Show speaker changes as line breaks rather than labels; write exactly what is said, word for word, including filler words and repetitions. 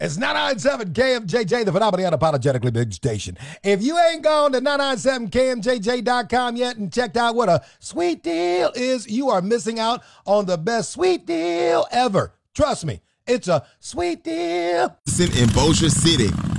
It's nine ninety-seven K M J J, the phenomenally unapologetically big station. If you ain't gone to nine ninety-seven K M J J dot com yet and checked out what a sweet deal is, you are missing out on the best sweet deal ever. Trust me, it's a sweet deal.
In Bossier City,